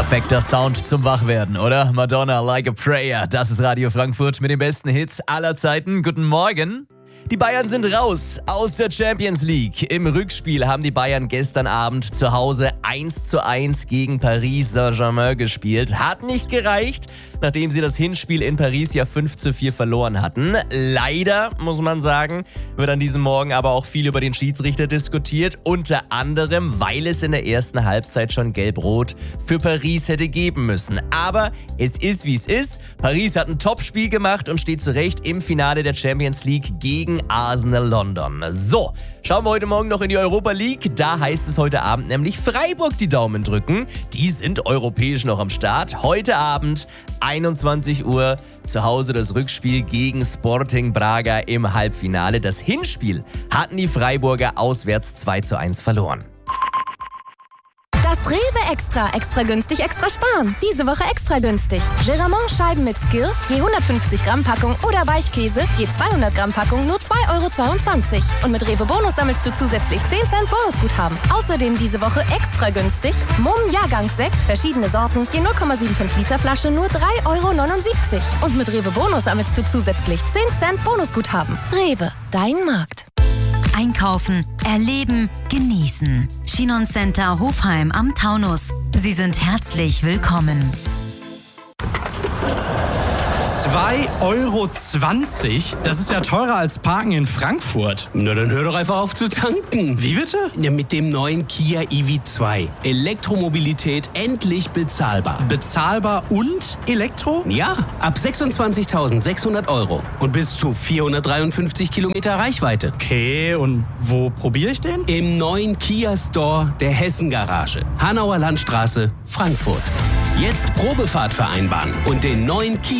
Perfekter Sound zum Wachwerden, oder? Madonna, Like a Prayer. Das ist Radio Frankfurt mit den besten Hits aller Zeiten. Guten Morgen. Die Bayern sind raus aus der Champions League. Im Rückspiel haben die Bayern gestern Abend zu Hause 1:1 gegen Paris Saint-Germain gespielt. Hat nicht gereicht, nachdem sie das Hinspiel in Paris ja 5:4 verloren hatten. Leider, muss man sagen, wird an diesem Morgen aber auch viel über den Schiedsrichter diskutiert. Unter anderem, weil es in der ersten Halbzeit schon gelb-rot für Paris hätte geben müssen. Aber es ist, wie es ist. Paris hat ein Topspiel gemacht und steht zu Recht im Finale der Champions League gegen Arsenal London. So, schauen wir heute Morgen noch in die Europa League. Da heißt es heute Abend nämlich Freiburg die Daumen drücken. Die sind europäisch noch am Start. Heute Abend 21 Uhr zu Hause das Rückspiel gegen Sporting Braga im Halbfinale. Das Hinspiel hatten die Freiburger auswärts 2:1 verloren. Das Rewe Extra günstig, extra sparen. Diese Woche extra günstig. Geramont-Scheiben mit Skill, je 150 Gramm Packung oder Weichkäse, je 200 Gramm Packung nur 2,22 €. Und mit Rewe Bonus sammelst du zusätzlich 10 Cent Bonusguthaben. Außerdem diese Woche extra günstig. Mumm Jahrgangssekt, verschiedene Sorten, je 0,75 Liter Flasche nur 3,79 €. Und mit Rewe Bonus sammelst du zusätzlich 10 Cent Bonusguthaben. Rewe, dein Markt. Einkaufen, erleben, genießen. Chinon Center Hofheim am Taunus. Sie sind herzlich willkommen. 2,20 €? Das ist ja teurer als Parken in Frankfurt. Na, dann hör doch einfach auf zu tanken. Wie bitte? Ja, mit dem neuen Kia EV2. Elektromobilität endlich bezahlbar. Bezahlbar und Elektro? Ja, ab 26.600 € und bis zu 453 Kilometer Reichweite. Okay, und wo probiere ich den? Im neuen Kia Store der Hessen-Garage. Hanauer Landstraße, Frankfurt. Jetzt Probefahrt vereinbaren und den neuen Kia